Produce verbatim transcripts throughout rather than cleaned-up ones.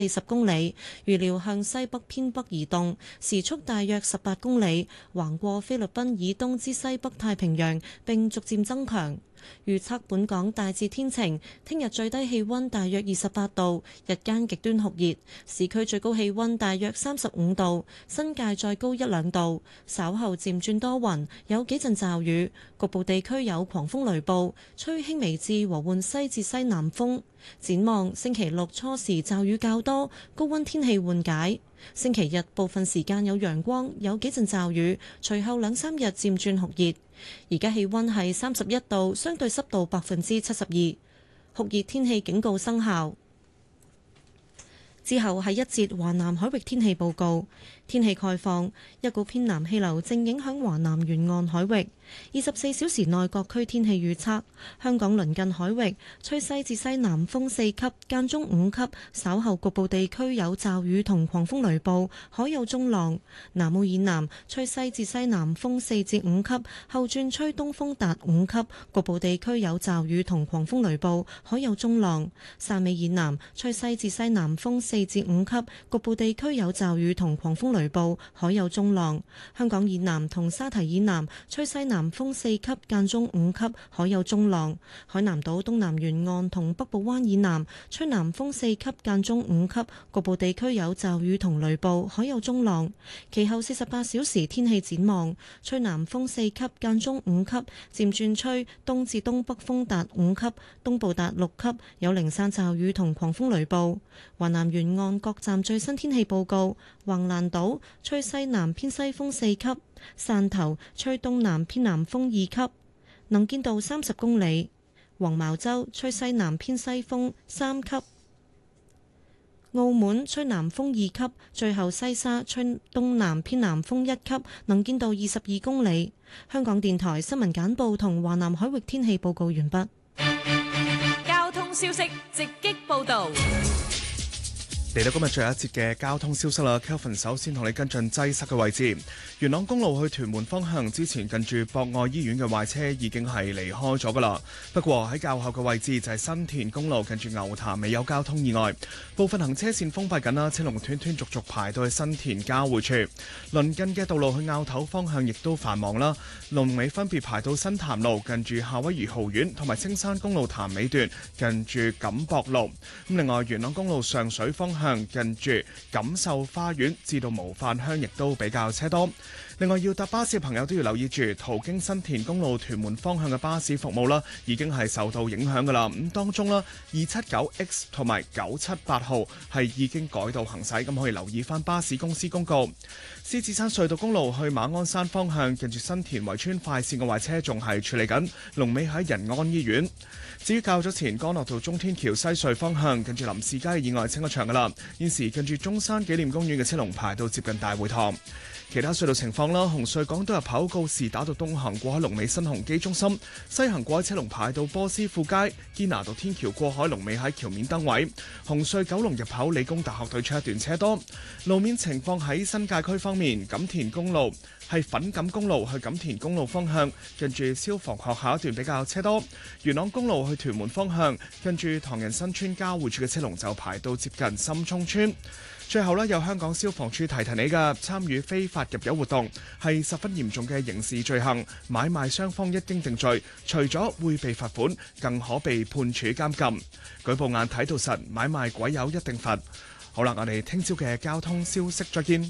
四十公里，預料向西北偏北移動，時速大約十八公里，橫過菲律賓以東之西北太平洋，並逐漸增強。預測本港大致天晴，聽日最低氣溫大約二十八度，日間極端酷熱，市區最高氣溫大約三十五度，新界再高一兩度。稍後漸轉多雲，有幾陣驟雨，局部地區有狂風雷暴，吹輕微至和緩西至西南風。展望星期六初時驟雨較多，高溫天氣緩解。星期日部分時間有陽光，有幾陣驟雨，隨後兩三日漸轉酷熱。而家氣溫係三十一度，相對濕度百分之七十二，酷熱天氣警告生效。之後係一節華南海域天氣報告。天氣概況，一股偏南氣流正影響華南沿岸海域。二十四小時內各區天氣預測：香港鄰近海域吹西至西南風四級，間中五級，稍後局部地區有驟雨同狂風雷暴，海有中浪。南澳以南吹西至西南風四至五級，後轉吹東風達五級，局部地區有驟雨同狂風雷暴，海有中浪。汕尾以南吹西至西南風四至五級，局部地區有驟雨同狂風雷暴，海有中浪。香港以南同沙堤以南吹西南風四級，間中五級，海有中浪。海南島東南沿岸同北部灣以南吹南風四級，間中五級，局部地區有驟雨同雷暴，海有中浪。其後四十八小時天氣展望：吹南風四級，間中五級，漸轉吹東至東北風達五級，東部達六級，有零散驟雨同狂風雷暴。華南沿岸各站最新天氣報告：橫瀾島吹西南偏西風四級，汕頭吹東南偏南風二級，能見度三十公里；黃茅洲吹西南偏西風三級，澳門吹南風二級，最後西沙吹東南偏南風一級，能見度二十二公里。香港電台新聞簡報同華南海域天氣報告完畢。 交通消息直擊報道。 嚟到今日最後一節嘅交通消息啦 ，Kelvin 首先同你跟進擠塞嘅位置。元朗公路去屯門方向，之前近住博愛醫院嘅壞車已經係離開咗噶啦。不過喺較後嘅位置就係新田公路近住牛潭未有交通意外，部分行車線封閉緊啦，車龍斷斷續續排到去新田交匯處。鄰近嘅道路去坳頭方向亦都繁忙啦，龍尾分別排到新潭路近住夏威夷豪苑，同埋青山公路潭尾段近住錦博路。咁另外元朗公路上水方向，向近住錦繡花園至到模範鄉亦都比較車多。另外要搭巴士嘅朋友都要留意住，途經新田公路屯門方向嘅巴士服務啦，已經係受到影響噶啦。咁當中啦，二七九 X 同埋九七八號係已經改道行駛，咁可以留意翻巴士公司公告。獅子山隧道公路去馬鞍山方向，近住新田圍村快線嘅壞車仲係處理緊，龍尾喺仁安醫院。至於較早前干諾道中天橋西隧方向，近住林士街以外清咗場噶啦，現時近住中山紀念公園嘅車龍排到接近大會堂。其他隧道情況啦，紅隧港島入口告士打道東行過海龍尾新鴻基中心，西行過海車龍排到波斯富街，堅拿道天橋過海龍尾喺橋面燈位。紅隧九龍入口理工大學對出一段車多。路面情況喺新界區方面，錦田公路係粉錦公路去錦田公路方向，近住消防學校一段比較車多。元朗公路去屯門方向，近住唐人新村交匯處嘅車龍就排到接近深涌村。最後咧，有香港消防處提提你嘅，參與非法入油活動係十分嚴重嘅刑事罪行，買賣雙方一經定罪，除咗會被罰款，更可被判處監禁。舉報眼睇到實，買賣鬼友一定罰。好啦，我哋聽朝嘅交通消息再見。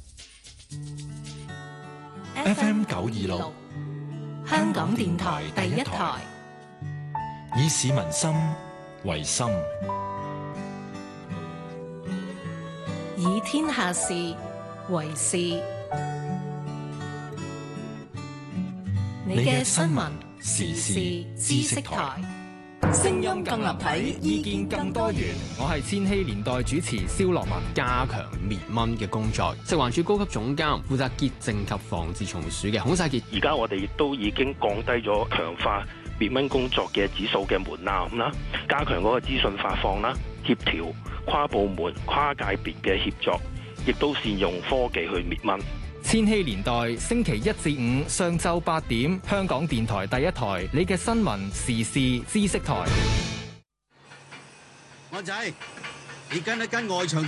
F M 九二六，香港電台第一台，以市民心為心， 以天下事為事。你嘅新聞時事知識台，聲音更立體，意見更多元。 我係千禧年代主持蕭樂文。加強滅蚊嘅工作，食環署高級總監負責潔淨及防治蟲鼠嘅孔世傑。 而家我哋亦都已經降低咗強化滅蚊工作嘅指數嘅門檻啦，加強嗰個資訊發放啦，協調跨部門、跨界別嘅協作，亦都善用科技去滅蚊。 千禧年代星期一至五上晝八點，香港電台第一台，你嘅新聞時事知識台。 安仔， 你跟一跟外牆。